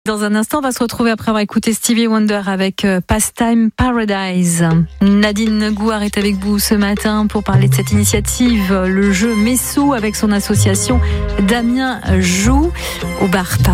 Dans un instant, on va se retrouver après avoir écouté Stevie Wonder avec Pastime Paradise. Nadine Gouard est avec vous ce matin pour parler de cette initiative, le jeu Messou avec son association Damien Joux au bar